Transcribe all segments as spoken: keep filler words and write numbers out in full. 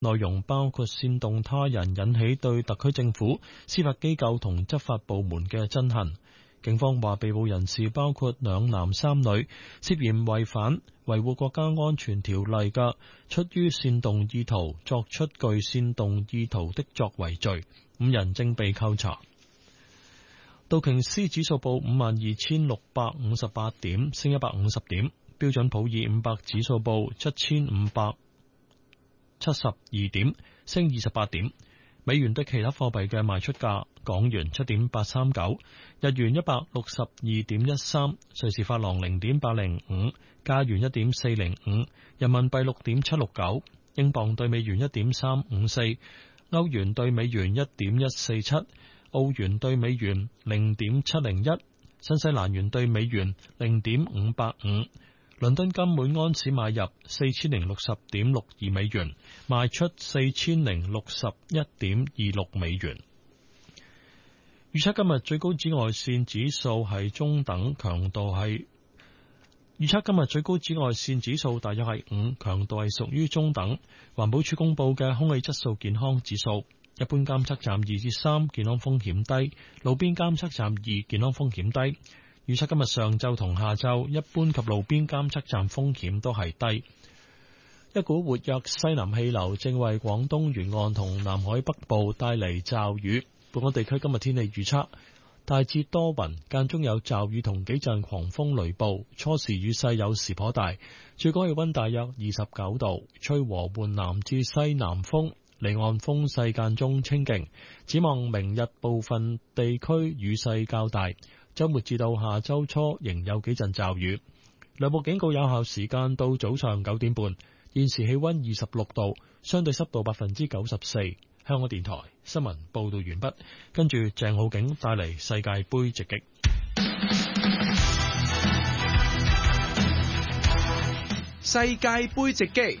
內容包括煽動他人引起對特區政府、司法機構同執法部門嘅憎恨。警方話被捕人士包括兩男三女，涉嫌違反維護國家安全條例嘅出於煽動意圖作出具煽動意圖的作為罪，五人正被扣查。道瓊斯指數報五萬二千六百五十八點，升一百五十點。標準普爾五百指數報七千五百七十二點，升二十八點。美元對其他貨幣嘅賣出價：港元七點八三九，日元一百六十二點一三，瑞士法郎零點八零五，加元一點四零五，人民幣六點七六九，英鎊對美元一點三五四，歐元對美元一點一四七，澳元對美元零點七零一，新西蘭元對美元零點五八五。倫敦金每安士買入四千零六十點六二美元，賣出四千零六十一點二六美元。預測今日最高紫外線指數係中等，強度係預測今日最高紫外線指數大約係五，強度係屬於中等。環保署公布嘅空氣質素健康指數，一般監測站二至三，健康風險低；路邊監測站二，健康風險低。預測今日上晝同下晝，一般及路邊監測站風險都係低。一股活躍西南氣流正為廣東沿岸同南海北部帶嚟驟雨。本港地區今日天氣預測大致多雲，間中有驟雨同幾陣狂風雷暴，初時雨勢有時頗大，最高氣溫大約二十九度，吹和緩南至西南風，離岸風勢間中清勁。展望明日部分地區雨勢較大。周末至到下周初仍有幾陣驟雨，雷暴警告有效時間到早上九點半。現時氣溫二十六度，相對濕度百分之九十四。香港電台新聞報道完畢，跟住鄭浩景帶嚟世界盃直擊。 世界盃直擊。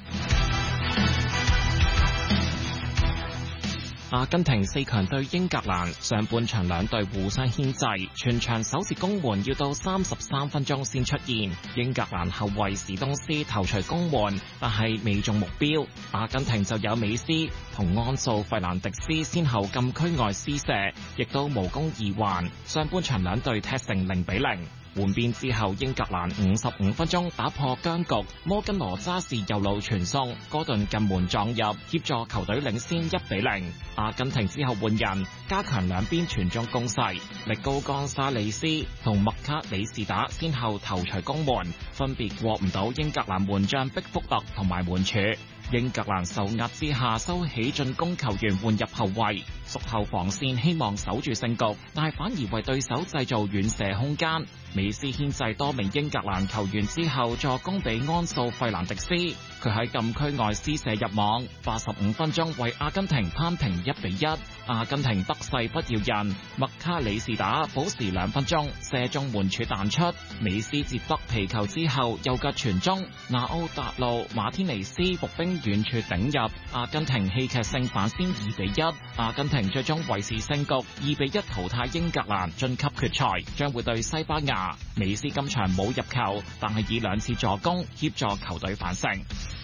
阿根廷四強對英格蘭，上半場兩隊互相牽制，全場首次攻門要到三十三分鐘先出現。英格蘭後衛史東斯頭槌攻門，但係未中目標。阿根廷就有美斯同安素費蘭迪斯先後禁區外施射，亦都無功而還。上半場兩隊踢成零比零。換邊之後，英格蘭五十五分鐘打破僵局，摩根羅渣士右路傳送，哥頓近門撞入，協助球隊領先一比零。阿根廷之後換人，加強兩邊傳中攻勢，力高岡沙利斯同麥卡里士打先後頭槌攻門，分別過唔到英格蘭門將碧福特同埋門柱。英格蘭受壓之下收起進攻球員，換入後衛，屬後防線希望守住勝局，但係反而為對手製造遠射空間。美斯牽制多名英格蘭球員之後，助攻俾安素費蘭迪斯，佢喺禁區外施射入網，八十五分鐘為阿根廷攀平一比一。阿根廷得勢不饒人，麥卡里士打補時兩分鐘射中門柱彈出，美斯接得皮球之後右腳傳中，拿奧達路馬天尼斯伏兵遠處頂入，阿根廷戲劇性反先二比一。阿根廷最終維持勝局，二比一淘汰英格蘭晉級決賽，將會對西班牙。美斯今場冇入球，但係以兩次助攻協助球隊反勝。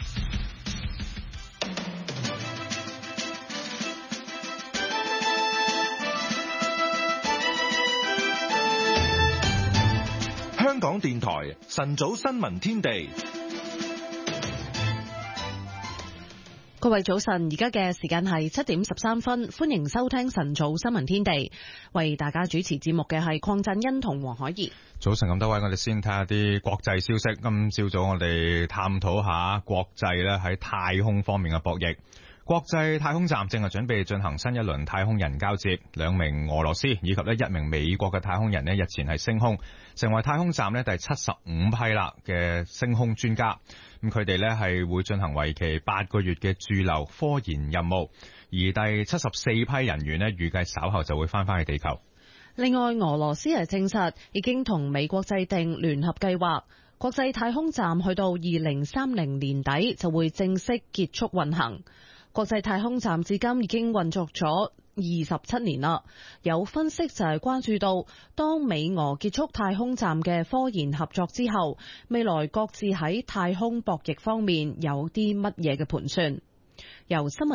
香港電台晨早新聞天地。 各位早晨，而家嘅時間係七點十三分，歡迎收聽晨早新聞天地。為大家主持節目嘅係鄺振欣同黃海怡。 早晨咁多位，我哋先睇下啲國際消息。今朝早我哋探討下國際咧喺太空方面嘅博弈。國際太空站正係準備進行新一輪太空人交接，兩名俄羅斯以及咧一名美國嘅太空人咧日前係升空，成為太空站咧第七十五批啦嘅升空專家。咁佢哋咧係會進行為期八個月嘅駐留科研任務，而第七十四批人員咧預計稍後就會翻返去地球。 另外，俄羅斯係證實已經同美國制定聯合計劃，國際太空站去到二零三零年底就會正式結束運行。國際太空站至今已經運作咗二十七年啦。有分析就係關注到，當美俄結束太空站嘅科研合作之後，未來各自喺太空博弈方面有啲乜嘢嘅盤算。由新聞